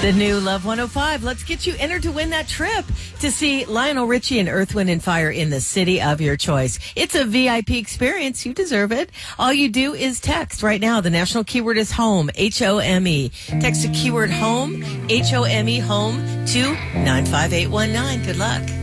The new Love 105. Let's get you entered to win that trip to see Lionel Richie and Earth, Wind, and Fire in the city of your choice. It's a VIP experience. You deserve it. All you do is text right now. The national keyword is home, H-O-M-E. Text the keyword home, H-O-M-E, home, to 95819. Good luck.